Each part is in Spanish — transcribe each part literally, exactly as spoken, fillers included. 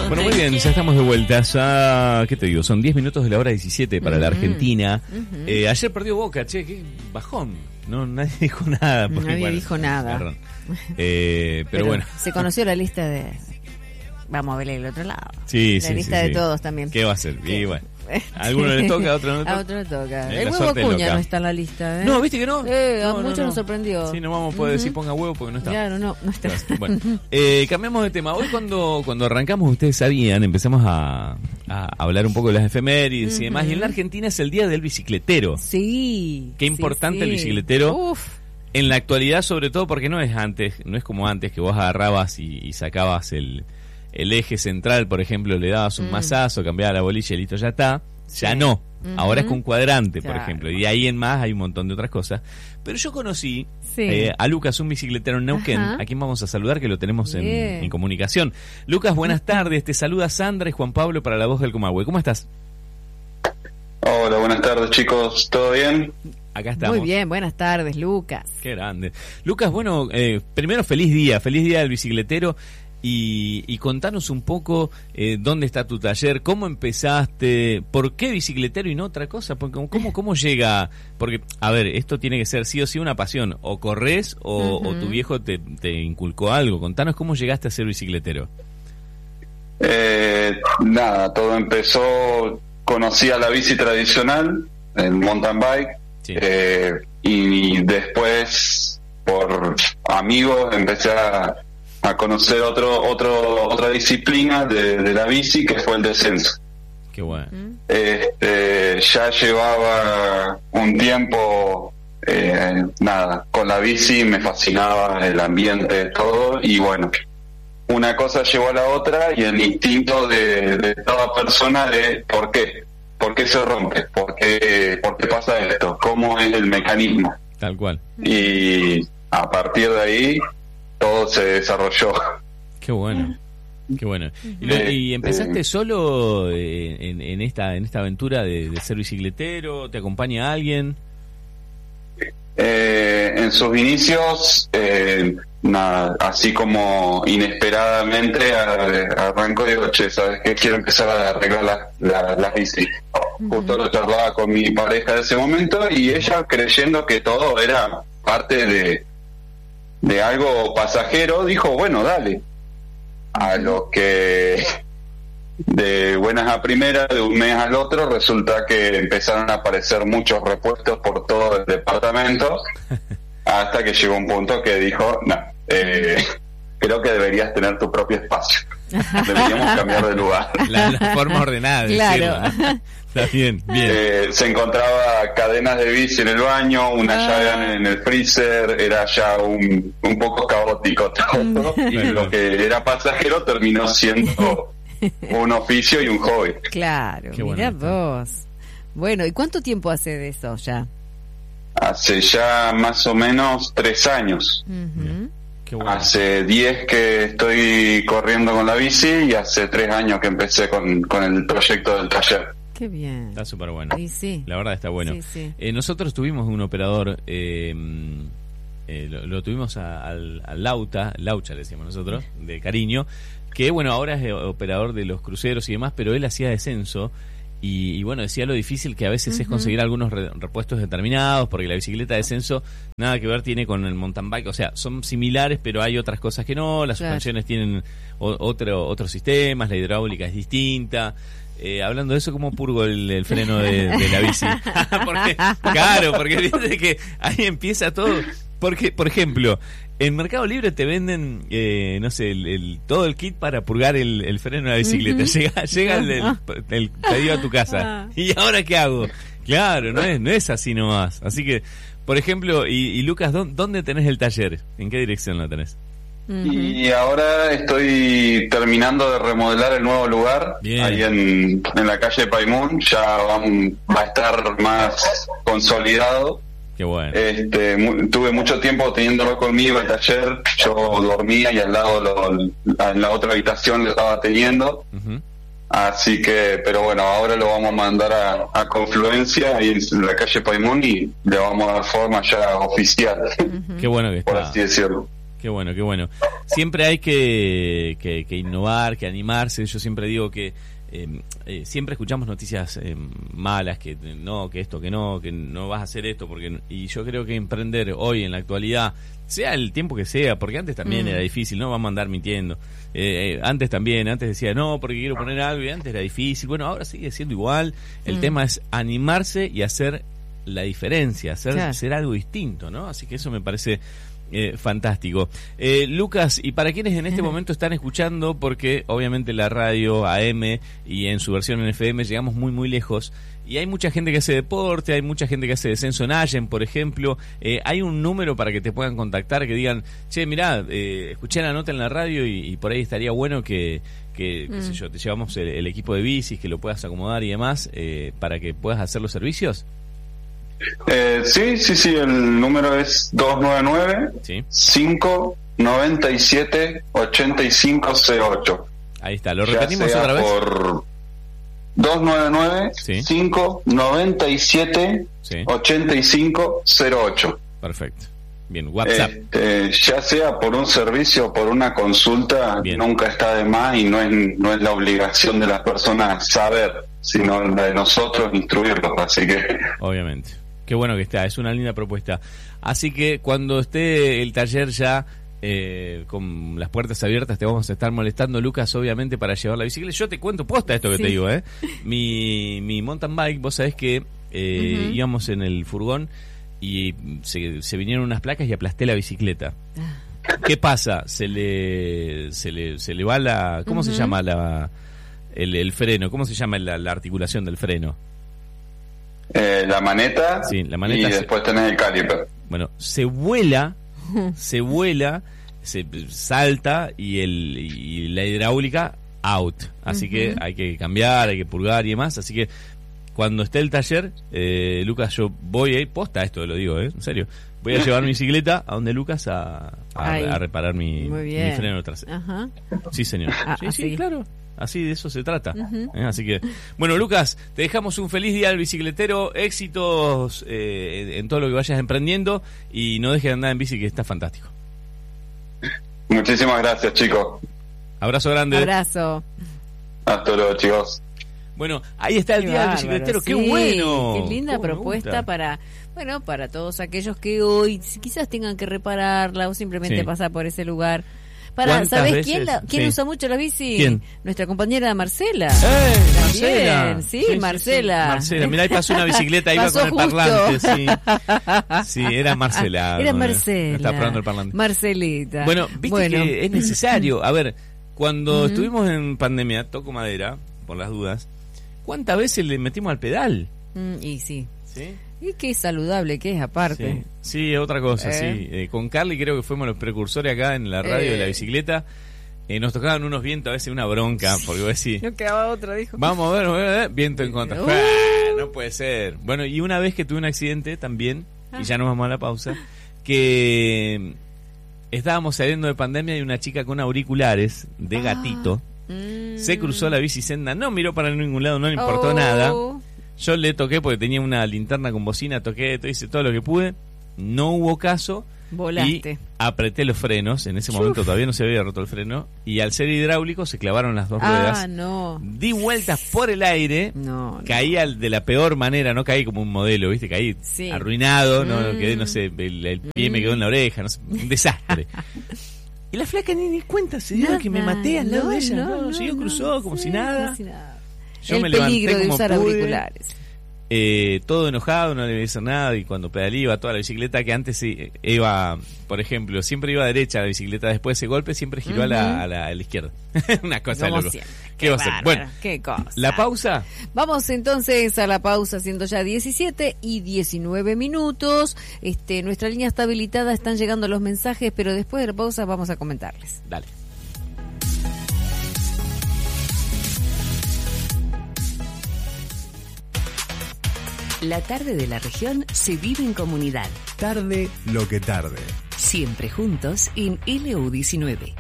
Bueno, muy bien, ya estamos de vuelta. Ya, ¿qué te digo? Son diez minutos de la hora diecisiete para uh-huh. la Argentina. Uh-huh. Eh, ayer perdió Boca, che, qué bajón. No, nadie dijo nada. Porque, nadie bueno, dijo nada. Eh, pero, pero bueno. Se conoció la lista de... Vamos a ver el otro lado. Sí, la sí, lista sí, de sí. todos también. ¿Qué va a ser? Y bueno. A alguno le toca, a otro no le toca. A otro le toca. Eh, el huevo Acuña no está en la lista, ¿eh? No, ¿viste que no? Eh, no a muchos no, no. nos sorprendió. Sí, no vamos a poder uh-huh. decir ponga huevo porque no está. Claro, no, no está. Bueno, eh, cambiamos de tema. Hoy cuando, cuando arrancamos, ustedes sabían, empezamos a, a hablar un poco de las efemérides uh-huh. y demás. Y en la Argentina es el Día del Bicicletero. Sí. Qué importante sí, sí. el bicicletero. Uf. En la actualidad, sobre todo, porque no es antes, no es como antes que vos agarrabas y, y sacabas el, el eje central, por ejemplo, le dabas un mm. mazazo, cambiabas la bolilla y listo, ya está. Ya sí. no. Uh-huh. Ahora es con cuadrante, claro. por ejemplo. Y ahí en más hay un montón de otras cosas. Pero yo conocí sí. eh, a Lucas, un bicicletero en Neuquén, Ajá. a quien vamos a saludar, que lo tenemos en, en comunicación. Lucas, buenas tardes. Te saluda Sandra y Juan Pablo para La Voz del Comahue. ¿Cómo estás? Hola, buenas tardes, chicos. ¿Todo bien? Acá estamos. Muy bien, buenas tardes, Lucas. Qué grande. Lucas, bueno, eh, primero feliz día, feliz día del bicicletero. Y, y contanos un poco eh, dónde está tu taller, cómo empezaste, por qué bicicletero y no otra cosa, porque cómo, cómo llega, porque, a ver, esto tiene que ser sí o sí una pasión, o corres o, uh-huh. o tu viejo te, te inculcó algo. Contanos cómo llegaste a ser bicicletero. Eh, nada, todo empezó, conocí a la bici tradicional, el mountain bike, sí. eh, y después por amigos empecé a a conocer otro otro otra disciplina de, de la bici, que fue el descenso. Qué bueno. Este, ya llevaba un tiempo eh, nada, con la bici, me fascinaba el ambiente, todo, y bueno, una cosa llevó a la otra, y el instinto de, de toda persona de ¿por qué? ¿Por qué se rompe? ¿Por qué, por qué pasa esto? ¿Cómo es el mecanismo? Tal cual. Y a partir de ahí todo se desarrolló. Qué bueno, qué bueno. ¿Y, lo, y empezaste eh, solo en, en esta en esta aventura de, de ser bicicletero? ¿Te acompaña alguien? Eh, en sus inicios, eh, nada, así como inesperadamente arranco y digo, che, ¿sabes qué? Quiero empezar a arreglar las la, la bici. Uh-huh. Justo lo charlaba con mi pareja de ese momento, y ella, creyendo que todo era parte de de algo pasajero, dijo, bueno, dale. A lo que de buenas a primeras, de un mes al otro, resulta que empezaron a aparecer muchos repuestos por todo el departamento, hasta que llegó un punto que dijo, no, eh, creo que deberías tener tu propio espacio. Deberíamos cambiar de lugar. La, la forma ordenada de claro. decirlo, ¿no? Está bien, bien. Eh, se encontraba cadenas de bici en el baño, una ah. llave en el freezer, era ya un, un poco caótico todo, y lo que era pasajero terminó siendo un oficio y un hobby. Claro, qué mirá bueno. vos. Bueno, ¿y cuánto tiempo hace de eso ya? Hace ya más o menos tres años. Uh-huh. Qué bueno. Hace diez que estoy corriendo con la bici, y hace tres años que empecé con, con el proyecto del taller. Qué bien. Está súper bueno. Sí, sí. La verdad está bueno. Sí, sí. Eh, nosotros tuvimos un operador, eh, eh, lo, lo tuvimos a, al, al Lauta, Laucha le decíamos nosotros, de cariño, que bueno, ahora es operador de los cruceros y demás, pero él hacía descenso. Y, y bueno, decía lo difícil que a veces uh-huh. es conseguir algunos re, repuestos determinados, porque la bicicleta de descenso nada que ver tiene con el mountain bike, o sea, son similares, pero hay otras cosas que no, las claro. suspensiones tienen o, otro otros sistemas, la hidráulica es distinta. Eh, hablando de eso, ¿cómo purgo el, el freno de, de la bici? porque, claro, porque viste que ahí empieza todo. Porque, por ejemplo, en Mercado Libre te venden, eh, no sé, el, el, todo el kit para purgar el, el freno de la bicicleta. Uh-huh. Llega, llega el, el, el pedido a tu casa. ¿Y ahora qué hago? Claro, no es, no es así nomás. Así que, por ejemplo, y, y Lucas, ¿dónde tenés el taller? ¿En qué dirección lo tenés? Y ahora estoy terminando de remodelar el nuevo lugar. Bien. Ahí en, en la calle Paimún. Ya va, va a estar más consolidado. Qué bueno. Este, mu- tuve mucho tiempo teniéndolo conmigo el taller. Yo dormía y al lado lo, en la otra habitación lo estaba teniendo. Uh-huh. Así que, pero bueno, ahora lo vamos a mandar a, a Confluencia, ahí en la calle Paimún, y le vamos a dar forma ya oficial. Uh-huh. Qué bueno que está. Por así decirlo. Qué bueno, qué bueno. Siempre hay que, que, que innovar, que animarse. Yo siempre digo que eh, eh, siempre escuchamos noticias eh, malas, que no, que esto, que no, que no vas a hacer esto, porque y yo creo que emprender hoy en la actualidad, sea el tiempo que sea, porque antes también mm. era difícil, no vamos a andar mintiendo. Eh, eh, antes también, antes decía no, porque quiero poner algo, y antes era difícil. Bueno, ahora sigue siendo igual. El mm. tema es animarse y hacer la diferencia, hacer, claro. hacer algo distinto, ¿no? Así que eso me parece Eh, fantástico. Eh, Lucas, y para quienes en este momento están escuchando, porque obviamente la radio A M y en su versión en F M llegamos muy muy lejos, y hay mucha gente que hace deporte, hay mucha gente que hace descenso en Allen, por ejemplo, eh, hay un número para que te puedan contactar, que digan, che, mirá, eh, escuché la nota en la radio y, y por ahí estaría bueno que, que mm. qué sé yo, te llevamos el, el equipo de bicis, que lo puedas acomodar y demás, eh, para que puedas hacer los servicios. Eh, sí, sí, sí, el número es dos nueve nueve, cinco nueve siete, ocho cinco cero ocho. Ahí está, lo repetimos otra vez. Por dos nueve nueve, cinco nueve siete, ocho cinco cero ocho. Perfecto. Bien, WhatsApp. Este, ya sea por un servicio o por una consulta, Bien. Nunca está de más, y no es, no es la obligación de las personas saber, sino la de nosotros instruirlos, así que... Obviamente. Qué bueno que está, es una linda propuesta. Así que cuando esté el taller ya eh, con las puertas abiertas, te vamos a estar molestando, Lucas, obviamente, para llevar la bicicleta. Yo te cuento posta esto que sí. te digo, ¿eh? Mi, mi mountain bike, vos sabés que eh, uh-huh. íbamos en el furgón y se, se vinieron unas placas y aplasté la bicicleta. ¿Qué pasa? Se le se le, se le va la... ¿Cómo uh-huh. se llama la el, el freno? ¿Cómo se llama la, la articulación del freno? Eh, la maneta, sí, la maneta y después se... tenés el caliper. Bueno, se vuela, se vuela, se salta y el y la hidráulica out. Así uh-huh. que hay que cambiar, hay que purgar y demás. Así que cuando esté el taller, eh, Lucas, yo voy a ir, posta esto lo digo, eh, en serio. Voy a llevar mi bicicleta a donde Lucas a, a, a reparar mi, mi freno trasero. Ajá. Sí, señor. Ah, sí, sí, claro. Así de eso se trata. Uh-huh. ¿eh? Así que, bueno, Lucas, te dejamos un feliz día al bicicletero, éxitos eh, en todo lo que vayas emprendiendo, y no dejes de andar en bici, que está fantástico. Muchísimas gracias, chicos. Abrazo grande. Abrazo. Hasta luego, chicos. Bueno, ahí está el qué día bárbaro, del bicicletero, sí, qué bueno. Qué linda propuesta para, bueno, para todos aquellos que hoy quizás tengan que repararla o simplemente sí. pasar por ese lugar. Para, ¿sabés veces? quién, la, quién sí. usa mucho la bici? ¿Quién? Nuestra compañera Marcela. ¡Eh! Marcela. Sí, sí, Marcela. Sí, sí. Marcela, mirá, ahí pasó una bicicleta, iba con el justo. parlante. Sí. sí, era Marcela. Era Marcela. Estaba probando el parlante. Marcelita. Bueno, viste bueno. que es necesario. A ver, cuando uh-huh. estuvimos en pandemia, toco madera, por las dudas, ¿cuántas veces le metimos al pedal? Mm, y sí. ¿Sí? Y qué saludable que es, aparte. Sí, sí, otra cosa, eh. sí. Eh, con Carly creo que fuimos los precursores acá en la radio eh. de la bicicleta. Eh, nos tocaban unos vientos, a veces una bronca, porque vos decís... No quedaba otra, dijo. Vamos a ver, a ver, a ver, viento en contra. Uh. No puede ser. Bueno, y una vez que tuve un accidente también, ah. y ya nos vamos a la pausa, que estábamos saliendo de pandemia y una chica con auriculares de ah. gatito mm. se cruzó la bicisenda, no miró para ningún lado, no le importó oh. nada. Yo le toqué porque tenía una linterna con bocina, toqué, hice todo lo que pude, no hubo caso. Volaste. Y apreté los frenos, en ese momento Uf. todavía no se había roto el freno, y al ser hidráulico se clavaron las dos ah, ruedas. No. Di vueltas por el aire, no, caí no. de la peor manera, no caí como un modelo, ¿viste? Caí sí. arruinado, mm. no quedé, no sé, el, el pie mm. me quedó en la oreja, no sé, un desastre. Y la flaca ni ni cuenta se dio nada, que me maté al lado no, de ella, no, no, no siguió, no, cruzó no, como sí, si nada. Como si nada. Yo el me levanté peligro de como usar pude, auriculares. Eh, todo enojado, no le iba a hacer nada, y cuando pedalé iba toda la bicicleta, que antes iba, por ejemplo, siempre iba derecha la bicicleta, después de ese golpe siempre giró uh-huh. a, la, a, la, a la izquierda. Una cosa loco. ¿Qué, Qué va a hacer? Bueno, qué cosa. ¿La pausa? Vamos entonces a la pausa, siendo ya diecisiete y diecinueve minutos. Este, nuestra línea está habilitada, están llegando los mensajes, pero después de la pausa vamos a comentarles. Dale. La tarde de la región se vive en comunidad. Tarde lo que tarde. Siempre juntos en L U diecinueve.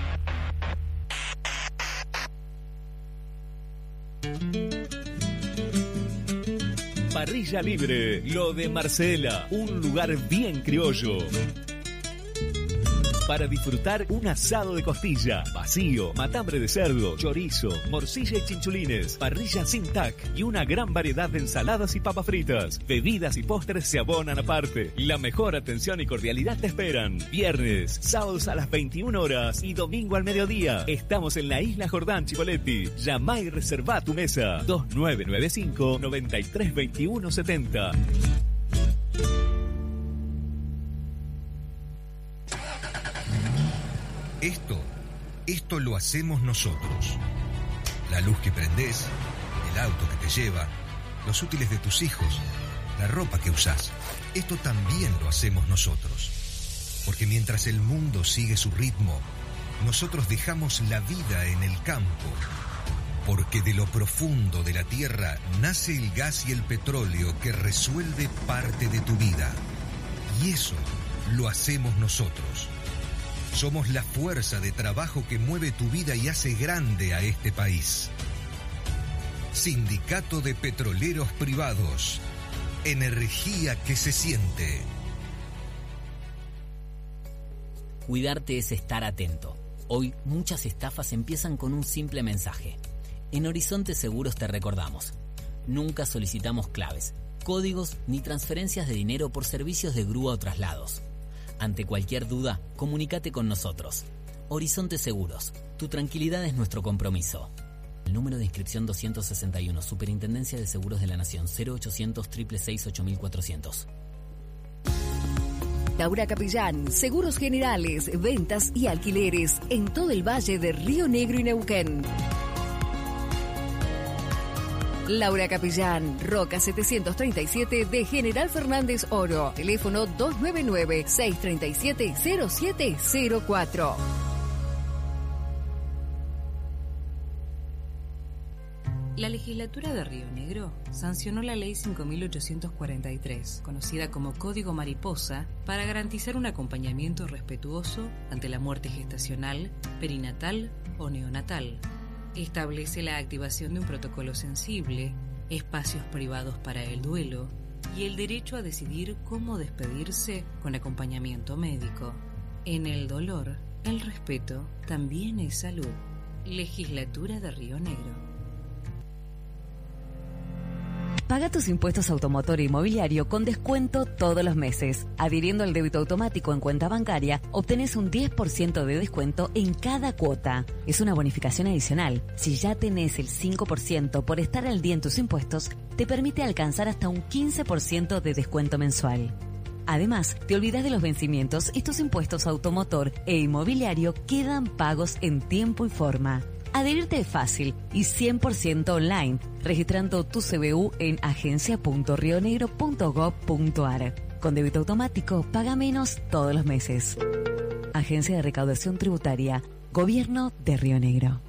Parrilla Libre, lo de Marcela, un lugar bien criollo. para disfrutar un asado de costilla, vacío, matambre de cerdo, chorizo, morcilla y chinchulines, parrilla sin tac y una gran variedad de ensaladas y papas fritas. Bebidas y postres se abonan aparte. La mejor atención y cordialidad te esperan. Viernes, sábados a las veintiuna horas y domingo al mediodía. Estamos en la Isla Jordán, Chipoletti. Llama y reserva tu mesa. dos nueve nueve cinco, nueve tres dos uno siete cero. Esto, esto lo hacemos nosotros. La luz que prendés, el auto que te lleva, los útiles de tus hijos, la ropa que usás. Esto también lo hacemos nosotros. Porque mientras el mundo sigue su ritmo, nosotros dejamos la vida en el campo. Porque de lo profundo de la tierra nace el gas y el petróleo que resuelve parte de tu vida. Y eso lo hacemos nosotros. Somos la fuerza de trabajo que mueve tu vida y hace grande a este país. Sindicato de Petroleros Privados. Energía que se siente. Cuidarte es estar atento. Hoy muchas estafas empiezan con un simple mensaje. En Horizonte Seguros te recordamos. Nunca solicitamos claves, códigos ni transferencias de dinero por servicios de grúa o traslados. Ante cualquier duda, comunícate con nosotros. Horizonte Seguros. Tu tranquilidad es nuestro compromiso. El número de inscripción doscientos sesenta y uno, Superintendencia de Seguros de la Nación, cero ochocientos, seiscientos sesenta y seis, ocho mil cuatrocientos. Laura Capellán, Seguros Generales, Ventas y Alquileres en todo el Valle de Río Negro y Neuquén. Laura Capellán, Roca setecientos treinta y siete de General Fernández Oro. Teléfono dos nueve nueve, seis tres siete, cero siete cero cuatro. La legislatura de Río Negro sancionó la ley cinco mil ochocientos cuarenta y tres, conocida como Código Mariposa, para garantizar un acompañamiento respetuoso ante la muerte gestacional, perinatal o neonatal. Establece la activación de un protocolo sensible, espacios privados para el duelo y el derecho a decidir cómo despedirse con acompañamiento médico. En el dolor, el respeto también es salud. Legislatura de Río Negro. Paga tus impuestos automotor e inmobiliario con descuento todos los meses. Adhiriendo al débito automático en cuenta bancaria, obtenés un diez por ciento de descuento en cada cuota. Es una bonificación adicional. Si ya tenés el cinco por ciento por estar al día en tus impuestos, te permite alcanzar hasta un quince por ciento de descuento mensual. Además, te olvidas de los vencimientos y tus impuestos automotor e inmobiliario quedan pagos en tiempo y forma. Adherirte es fácil y cien por ciento online, registrando tu C B U en agencia punto rionegro punto gob punto ar. Con débito automático, paga menos todos los meses. Agencia de Recaudación Tributaria, Gobierno de Río Negro.